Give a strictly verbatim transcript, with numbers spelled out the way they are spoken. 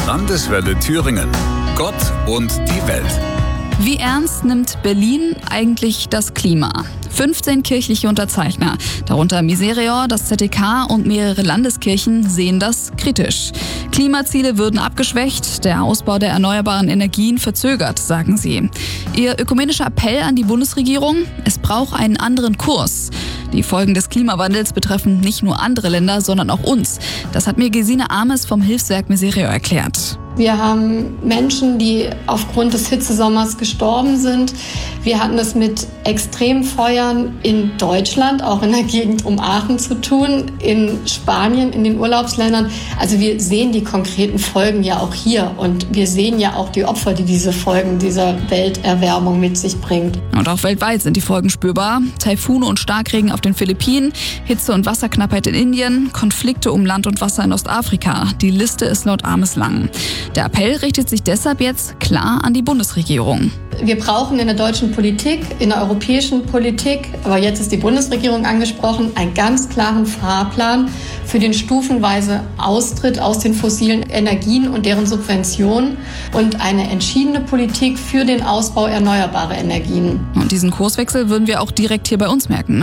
Landeswelle Thüringen. Gott und die Welt. Wie ernst nimmt Berlin eigentlich das Klima? fünfzehn kirchliche Unterzeichner, darunter Miserior, das Z D K und mehrere Landeskirchen, sehen das kritisch. Klimaziele würden abgeschwächt, der Ausbau der erneuerbaren Energien verzögert, sagen sie. Ihr ökumenischer Appell an die Bundesregierung: Es braucht einen anderen Kurs. Die Folgen des Klimawandels betreffen nicht nur andere Länder, sondern auch uns. Das hat mir Gesine Ames vom Hilfswerk Miserior erklärt. Wir haben Menschen, die aufgrund des Hitzesommers gestorben sind. Wir hatten es mit Extremfeuern in Deutschland, auch in der Gegend um Aachen zu tun, in Spanien, in den Urlaubsländern. Also wir sehen die konkreten Folgen ja auch hier und wir sehen ja auch die Opfer, die diese Folgen dieser Welterwärmung mit sich bringt. Und auch weltweit sind die Folgen spürbar. Taifune und Starkregen auf den Philippinen, Hitze- und Wasserknappheit in Indien, Konflikte um Land und Wasser in Ostafrika. Die Liste ist laut Ames lang. Der Appell richtet sich deshalb jetzt klar an die Bundesregierung. Wir brauchen in der deutschen Politik, in der europäischen Politik, aber jetzt ist die Bundesregierung angesprochen, einen ganz klaren Fahrplan für den stufenweise Austritt aus den fossilen Energien und deren Subventionen und eine entschiedene Politik für den Ausbau erneuerbarer Energien. Und diesen Kurswechsel würden wir auch direkt hier bei uns merken.